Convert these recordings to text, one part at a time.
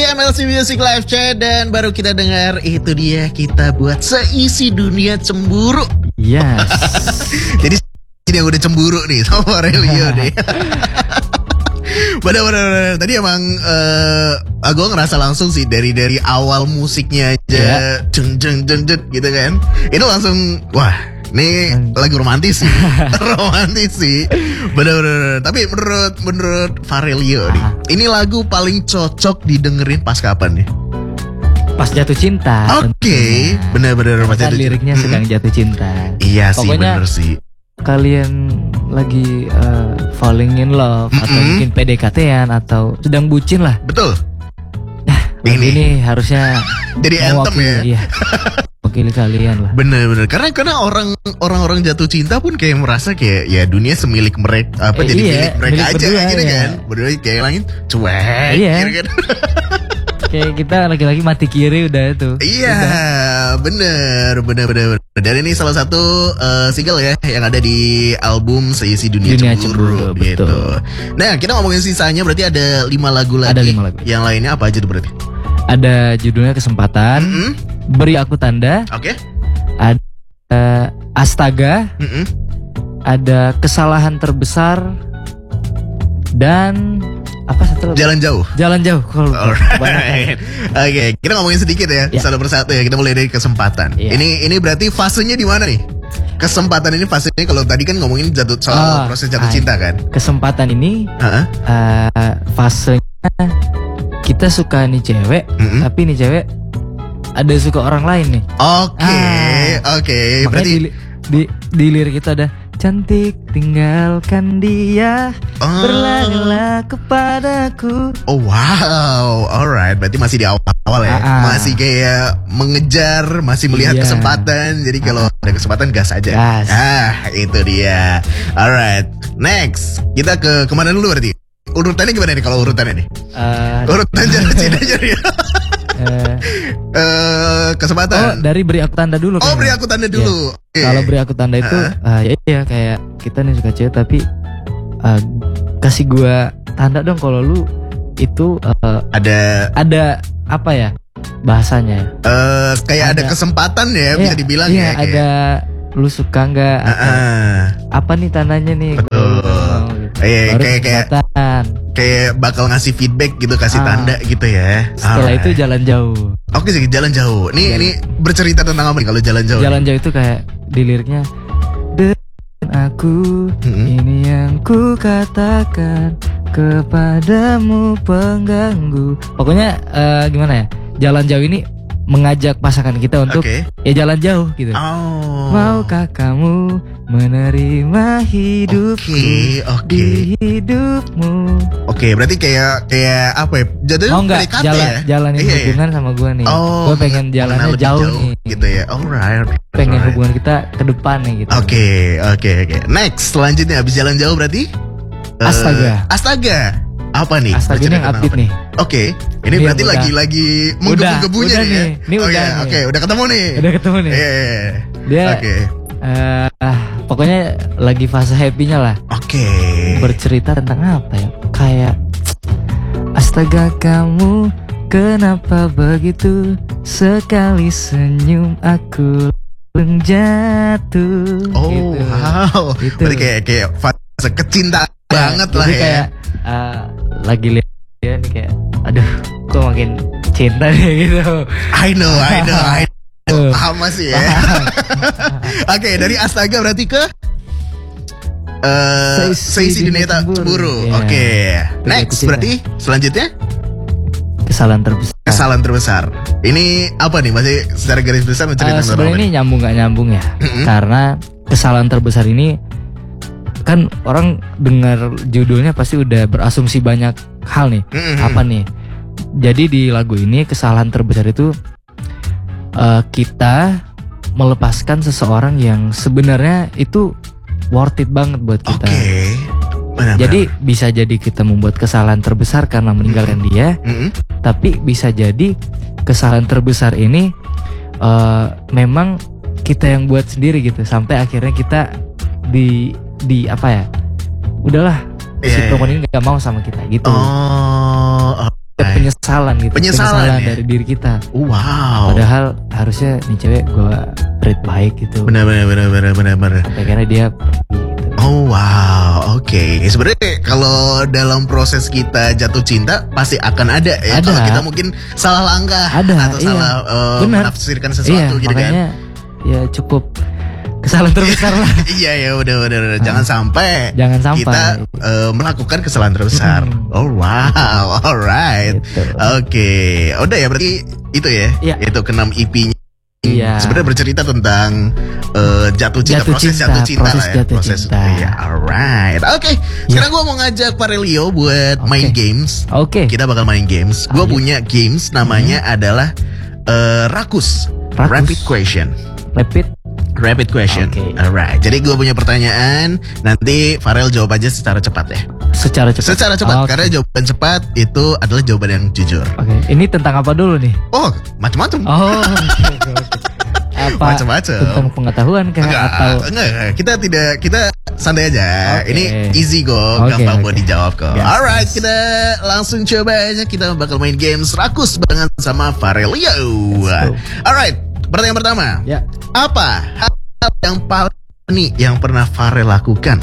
MLC Music Live Chat. Dan baru kita dengar itu dia, kita buat seisi dunia cemburu. Yes. Jadi ini yang udah cemburu nih sama Aurelio nih. Bener-bener tadi emang gue ngerasa langsung sih dari awal musiknya aja jeng gitu kan. Itu langsung wah, ini lagu romantis sih. Romantis sih. Bener-bener. Tapi menurut Aurelio nih, ini lagu paling cocok didengerin pas kapan nih? Pas jatuh cinta. Oke, bener-bener pas jatuh cinta. Liriknya sedang jatuh cinta. Iya sih, pokoknya, bener sih. Kalian lagi falling in love atau mungkin PDKT-an atau sedang bucin lah. Betul. Nah, ini harusnya jadi anthem ya. Iya. Wakili kalian lah. Bener-bener. Karena orang-orang jatuh cinta pun kayak merasa kayak ya dunia semilik mereka, jadi milik mereka aja berdua, gitu ya. kan. Berdua kayak langit cuek gitu kan. Kayak kita lagi-lagi mati kiri udah itu. Iya, bener. Dan ini salah satu single ya yang ada di album Seisi Dunia Cemburu gitu. Betul. Nah, kita ngomongin sisanya berarti ada 5 lagu lagi. Ada 5 lagu. Yang lainnya apa aja tuh berarti? Ada judulnya Kesempatan, Beri Aku Tanda. Oke. Ada Astaga. Ada Kesalahan Terbesar. Dan apa satu lagi? Jalan Jauh. Alright. Oke, kita ngomongin sedikit ya, satu persatu ya. Kita mulai dari Kesempatan. Ini berarti fasenya di mana nih? Kesempatan ini fasenya, kalau tadi kan ngomongin soal proses jatuh cinta kan. Kesempatan ini fasenya kita suka nih cewek, tapi nih cewek ada suka orang lain nih. Oke. Berarti di lirik itu ada cantik tinggalkan dia, berlarilah kepadaku. Oh wow, alright. Berarti masih di awal ya, masih kayak mengejar, masih melihat kesempatan. Jadi kalau ada kesempatan gas aja. Itu dia. Alright, next kita kemana dulu berarti? Urutannya gimana nih kalau urutannya nih? Urutan jalan cinta aja nih. Kesempatan. Dari Beri Aku Tanda dulu. Beri Aku Tanda dulu. Kalau Beri Aku Tanda itu ya kayak kita nih suka cewek tapi kasih gua tanda dong kalau lu itu ada apa ya bahasanya? Kayak ada kesempatan ya, bisa dibilang ya. Ada lu suka nggak? Apa nih tandanya nih? Betul. Kayak bakal ngasih feedback gitu, kasih tanda gitu ya. Setelah itu Jalan Jauh. Oke sih, Jalan Jauh. Ini bercerita tentang apa nih kalau Jalan Jauh? Jalan Jauh itu kayak di liriknya, dan aku ini yang ku katakan kepadamu pengganggu. Pokoknya gimana ya? Jalan Jauh ini mengajak pasangan kita untuk ya jalan jauh gitu. Maukah kamu menerima hidupku di hidupmu? Berarti kayak apa ya? Jadi jalanin hubungan sama gue nih. Gue pengen jalannya jauh nih. Gitu ya. Alright. Pengen hubungan kita ke depan nih gitu. Oke. Next, selanjutnya habis Jalan Jauh berarti Astaga. Apa nih? Astaga, ini yang update nih. Oke, ini berarti lagi menggebu-gebunya nih ya. Ini udah ketemu nih. Dia pokoknya lagi fase happy-nya lah. Bercerita tentang apa ya? Kayak astaga kamu kenapa begitu, sekali senyum aku jatuh. Gitu. Wow. Berarti kayak fase kecintaan banget lah ya. Kayak lagi lihat dia nih kayak aduh kok makin cinta nih gitu. I know. Paham sih ya. Oke, dari Astaga berarti ke Seisi Dunia Cemburu. Next berarti selanjutnya Kesalahan Terbesar. Ini apa nih? Masih secara garis besar menceritakan sebenarnya ini nyambung gak nyambung ya. Karena Kesalahan Terbesar ini kan orang dengar judulnya pasti udah berasumsi banyak hal nih. Apa nih? Jadi di lagu ini Kesalahan Terbesar itu kita melepaskan seseorang yang sebenarnya itu worth it banget buat kita. Jadi bisa jadi kita membuat kesalahan terbesar karena meninggalkan dia, tapi bisa jadi kesalahan terbesar ini memang kita yang buat sendiri gitu, sampai akhirnya kita di apa ya, udahlah si perempuan ini gak mau sama kita gitu. penyesalan gitu. Penyesalan ya? dari diri kita. Wow. Padahal harusnya nih cewek gue treat baik gitu. Benar. Akhirnya dia pergi gitu. Oh wow, oke. Sebenarnya kalau dalam proses kita jatuh cinta pasti akan ada ya. Ada. Kalau kita mungkin salah langkah atau salah menafsirkan sesuatu gitu kan. Makanya ya cukup kesalahan terbesar lah. Iya ya, udah. Jangan sampai kita melakukan kesalahan terbesar. Oh wow, alright. Gitu. Oke. Udah ya berarti itu ya. Iya. Itu ke-6 EP-nya. Iya. Sebenarnya bercerita tentang proses jatuh cinta lah ya. Iya, alright. Oke, sekarang gue mau ngajak Farelio buat main games. Oke. Kita bakal main games. Gue punya games namanya adalah Rakus. Rapid question. Rapid question. Okay. Alright. Jadi gue punya pertanyaan. Nanti Farel jawab aja secara cepat ya. Secara cepat. Karena jawaban cepat itu adalah jawaban yang jujur. Oke. Ini tentang apa dulu nih? Oh, macam-macam. Oh. Apa? Macam-macam. Tentang pengetahuan kan atau? Enggak. Kita santai aja. Okay. Ini easy kok, gampang buat dijawab kok. Yes. Alright, kita langsung coba aja. Kita bakal main games Rakus barengan sama Farelio. Alright, pertanyaan pertama. Ya. Apa hal yang paling yang pernah Farel lakukan?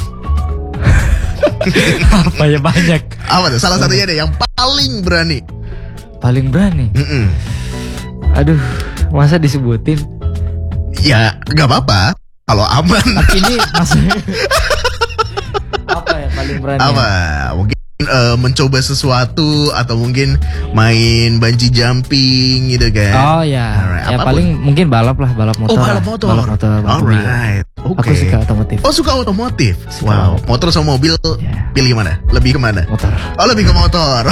Apa ya banyak. Apa tuh? Salah satunya deh yang paling berani. Paling berani. Aduh, masa disebutin? Ya, nggak apa-apa. Kalau aman. Tapi ini maksudnya apa ya paling berani? Apa? Mungkin mencoba sesuatu atau mungkin main bungee jumping gitu kan? Oh ya, Alright, ya apapun. paling mungkin balap motor. Oh, balap motor. Alright. Aku suka otomotif. Oh, suka otomotif. Wow. Motor sama mobil pilih mana? Lebih kemana? Motor. Oh, lebih ke motor.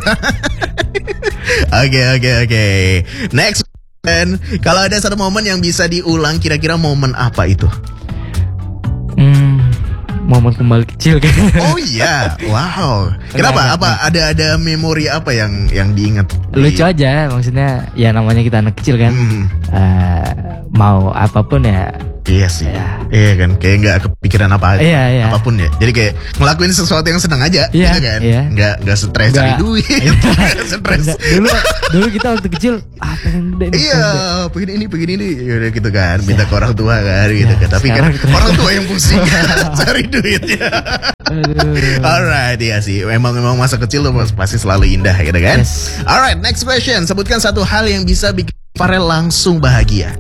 Alright. Oke. Next. Dan kalau ada satu momen yang bisa diulang, kira-kira momen apa itu? Momen kembali kecil kan. Oh iya, wow. Kenapa? Apa ada memori apa yang diingat? Lucu aja, maksudnya ya namanya kita anak kecil kan. Mau apapun ya. Iya sih. Ya. Iya kan, kayak nggak kepikiran Iya. apapun ya. Jadi kayak ngelakuin sesuatu yang senang aja, gitu kan? Iya. Nggak stres cari duit. Stres. Dulu kita waktu kecil pengen gede nih. Iya, pengen ini, yaudah gitu kan. Minta ke orang tua kan, gitu kan. Tapi kan orang tua yang pusing cari duitnya. Alright, iya sih. Memang masa kecil tuh pasti selalu indah, gitu kan? Yes. Alright, next question. Sebutkan satu hal yang bisa bikin Farel langsung bahagia.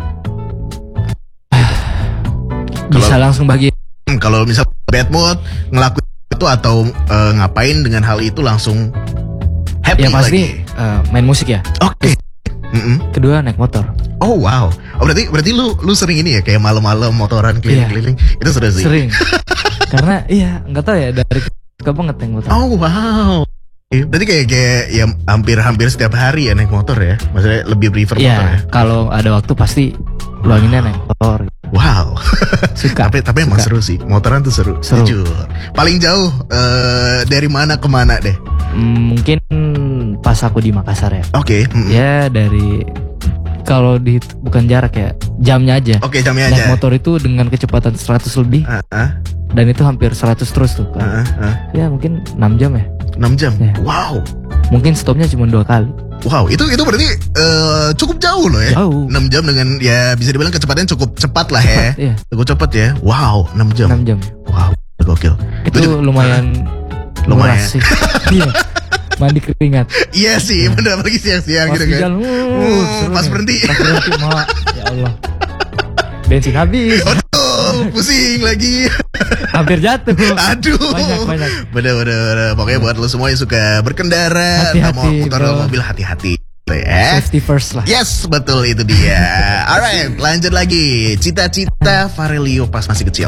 Bisa langsung bahagia. Kalau misal bad mood ngelakuin itu atau ngapain dengan hal itu langsung happy ya pasti lagi. Main musik ya. Oke. Kedua naik motor. Oh wow. Oh, berarti lu sering ini ya kayak malam-malam motoran keliling-keliling. Itu sudah sih. Sering. Karena nggak tahu ya dari kapan banget naik motor. Oh wow. Berarti kayak ya hampir setiap hari ya naik motor ya. Maksudnya lebih prefer motor ya. Kalau ada waktu pasti luanginnya naik motor. Wow. Suka. tapi emang seru sih. Motoran tuh seru. Jujur. Paling jauh dari mana ke mana deh? Mungkin pas aku di Makassar ya. Oke. Ya dari kalau bukan jarak ya, jamnya aja. Oke, jamnya aja. Naik motor itu dengan kecepatan 100 lebih. Dan itu hampir 100 terus tuh kan. Ya mungkin 6 jam ya. 6 jam? Ya. Wow. Mungkin stopnya cuma 2 kali. Wow, itu berarti cukup jauh loh ya. Jauh. 6 jam dengan ya bisa dibilang kecepatannya cukup cepat lah ya. Iya. Cukup cepat ya. Wow, 6 jam. 6 jam. Wow, gokil. Itu lumayan sih. Iya. Mandi keringat. Iya sih, benar lagi siang-siang gitu kan. Pas berhenti. Ya Allah. Bensin habis. Aduh, pusing lagi. Hampir jatuh. Aduh. Banyak. Bener. Pokoknya buat lo semua yang suka berkendara, motor atau mobil, hati-hati. Ya. Safety first lah. Yes, betul itu dia. Alright, lanjut lagi. Cita-cita Farelio pas masih kecil.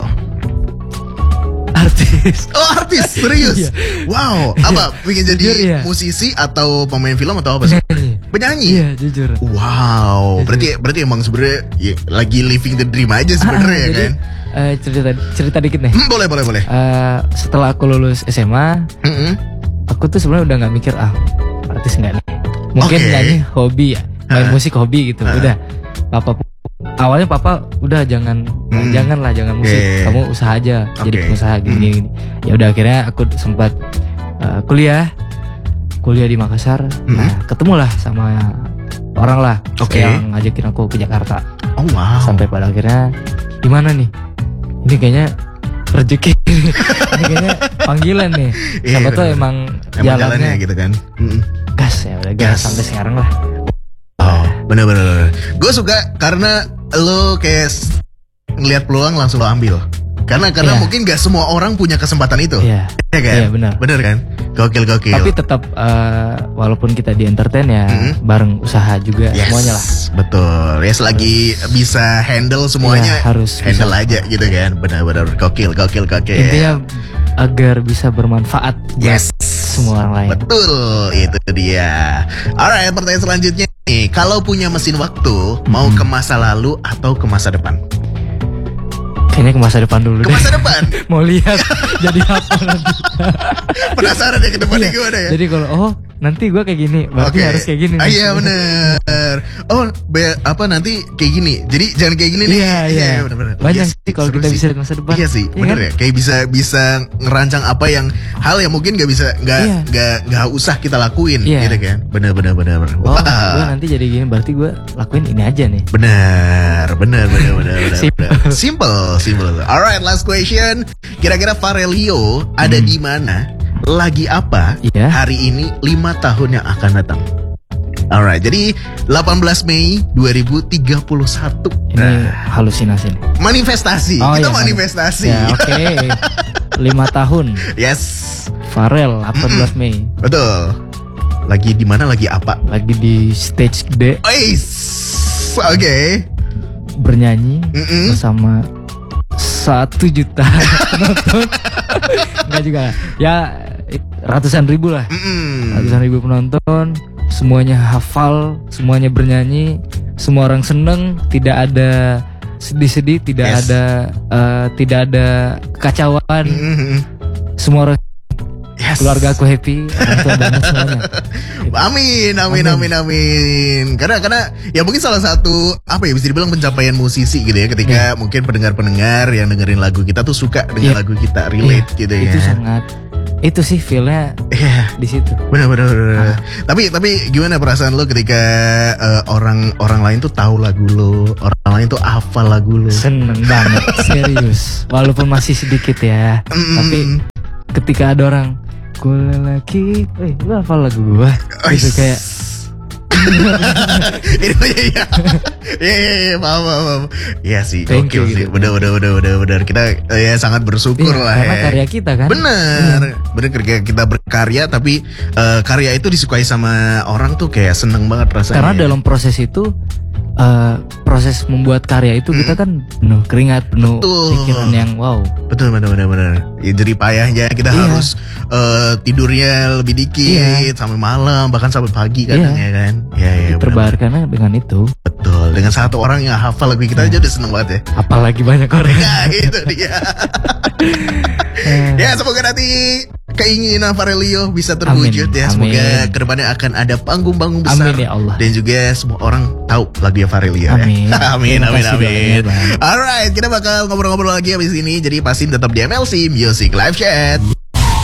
Artis. Oh, artis, serius. Iya. Wow, apa pengen jadi musisi atau pemain film atau apa sih? Penyanyi. Iya, jujur. Wow, berarti emang sebenarnya ya, lagi living the dream aja sebenarnya ya kan? Cerita dikit nih. Boleh. Setelah aku lulus SMA, aku tuh sebenarnya udah nggak mikir artis nggak nih. Mungkin nyanyi hobi ya, main musik hobi gitu. Udah, awalnya papa udah jangan musik, kamu usaha aja, jadi pengusaha gini. Ya udah akhirnya aku sempat kuliah kuliah di Makassar. Nah, ketemulah sama orang lah yang ngajakin aku ke Jakarta. Oh wow. Sampai pada akhirnya gimana nih? Ini kayaknya rezeki. Ini kayaknya panggilan nih. Siapa tuh emang jalannya gitu kan. Gas ya udah gas sampai sekarang lah. Oh, bener. Gue suka karena lo kayak ngelihat peluang langsung lo ambil. Karena mungkin gak semua orang punya kesempatan itu. Iya kan? Iya benar kan? Gokil. Tapi tetap walaupun kita di entertain ya bareng usaha juga semuanya lah. Betul. Ya selagi bisa handle semuanya harus handle bisa. Aja gitu kan. Benar-benar gokil. Intinya agar bisa bermanfaat buat semua orang lain. Betul, itu dia. Alright, pertanyaan selanjutnya nih. Kalau punya mesin waktu, mau ke masa lalu atau ke masa depan? Kayaknya ke masa depan dulu. Ke masa depan? Mau lihat jadi apa nanti. Penasaran ya ke depannya gimana ya? Jadi kalau nanti gue kayak gini, berarti harus kayak gini. Iya bener. Nanti kayak gini. Jadi jangan kayak gini nih. Iya bener. Banyak sih kalau kita bisa lihat masa depan. Iya sih, bener ya. Kayak bisa ngerancang apa yang hal yang mungkin nggak usah kita lakuin, gitu kan? Bener. Wah, gue nanti jadi gini, berarti gue lakuin ini aja nih. Bener. Simple. Alright, last question. Kira-kira Farelio ada di mana? Lagi apa hari ini 5 tahun yang akan datang? Alright, jadi 18 Mei 2031. Ini halusinasi nih. Manifestasi. Kita manifestasi. Ya, oke. 5 tahun. Yes. Farel 18 Mei. Betul. Lagi di mana? Lagi apa? Lagi di stage gede. Oke. Bernyanyi bersama 1 juta penonton. Enggak juga. Ya ratusan ribu lah. Ratusan ribu penonton. Semuanya hafal, semuanya bernyanyi, semua orang seneng, tidak ada sedih-sedih, tidak ada kekacauan. Semua orang keluarga aku happy, orang tua banget semuanya. Amin. Karena ya mungkin salah satu bisa dibilang pencapaian musisi gitu ya, ketika mungkin pendengar-pendengar yang dengerin lagu kita tuh suka dengan lagu kita, relate gitu ya. Itu sangat. Itu sih feelnya di situ. Benar. Tapi gimana perasaan lo ketika orang lain tuh tahu lagu lo, orang lain tuh hafal lagu lo? Seneng banget, serius. Walaupun masih sedikit ya, tapi ketika ada orang gue lagi, lu hafal lagu gue, gitu kayak. Iya, paham. Iya sih, gokil sih. Bener. Kita sangat bersyukur lah karena karya kita kan. Bener kita berkarya, tapi karya itu disukai sama orang tuh kayak seneng banget rasanya. Karena dalam proses itu, proses membuat karya itu kita kan penuh keringat, penuh pikiran yang wow. Betul. Ya, jadi payahnya kita harus tidurnya lebih dikit sampai malam, bahkan sampai pagi kadang ya kan. Ya, terbaharkan dengan itu. Betul. Dengan satu orang yang hafal lagu kita aja udah seneng banget ya. Apalagi banyak orang. Ya itu dia. Ya semoga nanti keinginan Farelio bisa terwujud ya. Semoga kedepannya akan ada panggung-panggung besar. Amin ya Allah. Dan juga semua orang tahu lagu Farelio ya. Amin. Alright, kita bakal ngobrol-ngobrol lagi abis ini. Jadi pasti tetap di MLC Music Live Chat.